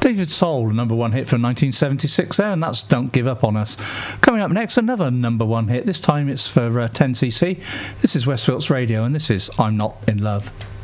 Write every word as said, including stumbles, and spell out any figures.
David Soul, number one hit from nineteen seventy-six there, and that's Don't Give Up On Us. Coming up next, another number one hit. This time it's for uh, ten C C. This is Westfield's Radio, and this is I'm Not In Love.